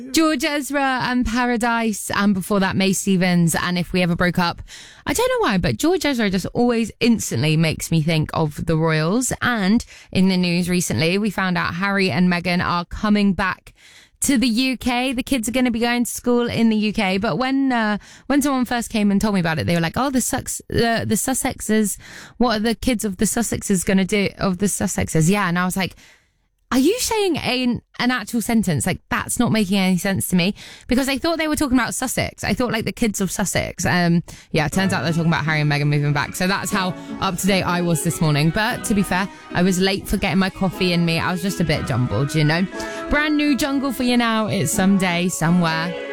George Ezra and Paradise, and before that, Mae Stevens and If We Ever Broke Up. I don't know why, but George Ezra just always instantly makes me think of the Royals. And in the news recently, we found out Harry and Meghan are coming back to the UK. The kids are going to be going to school in the UK. But when someone first came and told me about it, they were like, "Oh, the Sussexes. What are the kids of the Sussexes going to do? Of the Sussexes?" Yeah, and I was like, are you saying an actual sentence? Like, that's not making any sense to me, because I thought they were talking about Sussex. I thought like the kids of Sussex. Yeah, it turns out they're talking about Harry and Meghan moving back. So that's how up to date I was this morning. But to be fair, I was late for getting my coffee in me. I was just a bit jumbled, you know. Brand new Jungle for you now. It's Someday, Somewhere.